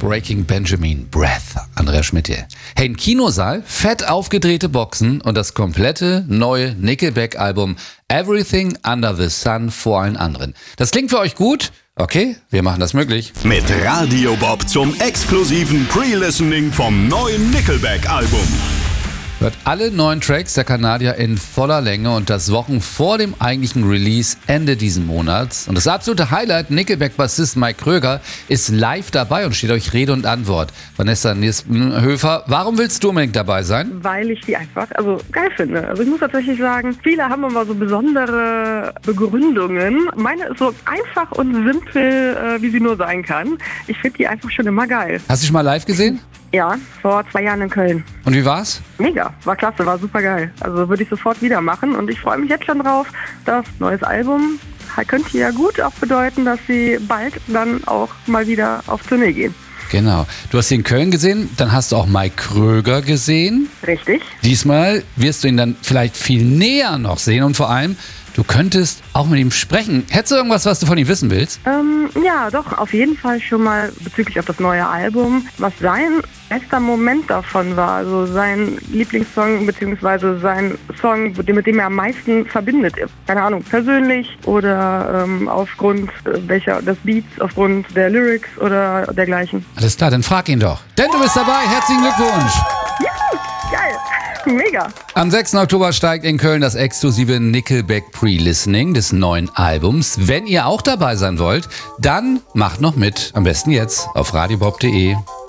Breaking Benjamin, Breath, Andreas Schmidt hier. Hey, ein Kinosaal, fett aufgedrehte Boxen und das komplette neue Nickelback-Album Everything Under the Sun vor allen anderen. Das klingt für euch gut? Okay, wir machen das möglich. Mit Radio Bob zum exklusiven Pre-Listening vom neuen Nickelback-Album. Hört alle 9 Tracks der Kanadier in voller Länge und das Wochen vor dem eigentlichen Release Ende diesen Monats. Und das absolute Highlight, Nickelback-Bassist Mike Kröger ist live dabei und steht euch Rede und Antwort. Vanessa Nispenhöfer, warum willst du unbedingt dabei sein? Weil ich die einfach geil finde. Also ich muss tatsächlich sagen, viele haben immer so besondere Begründungen. Meine ist so einfach und simpel, wie sie nur sein kann. Ich finde die einfach schon immer geil. Hast du dich mal live gesehen? Ja, vor 2 Jahren in Köln. Und wie war's? Mega, war klasse, war super geil. Also würde ich sofort wieder machen und ich freue mich jetzt schon drauf. Das neues Album könnte ja gut auch bedeuten, dass sie bald dann auch mal wieder auf Tournee gehen. Genau. Du hast ihn in Köln gesehen, dann hast du auch Mike Kröger gesehen. Richtig. Diesmal wirst du ihn dann vielleicht viel näher noch sehen und vor allem, du könntest auch mit ihm sprechen. Hättest du irgendwas, was du von ihm wissen willst? Ja, doch, auf jeden Fall schon mal bezüglich auf das neue Album, was sein bester Moment davon war. Also sein Lieblingssong beziehungsweise sein Song, mit dem er am meisten verbindet. Keine Ahnung, persönlich oder aufgrund des Beats, aufgrund der Lyrics oder dergleichen. Alles klar, dann frag ihn doch. Denn du bist dabei. Herzlichen Glückwunsch. Ja, geil. Mega. Am 6. Oktober steigt in Köln das exklusive Nickelback Pre-Listening des neuen Albums. Wenn ihr auch dabei sein wollt, dann macht noch mit. Am besten jetzt auf radiobob.de.